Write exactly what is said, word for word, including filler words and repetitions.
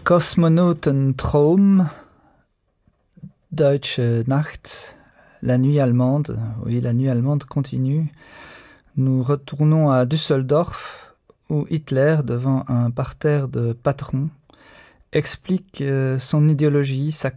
Kosmonautentraum, Deutsche Nacht, la nuit allemande. Oui, la nuit allemande continue. Nous retournons à Düsseldorf, où Hitler, devant un parterre de patrons, explique euh, son idéologie, sa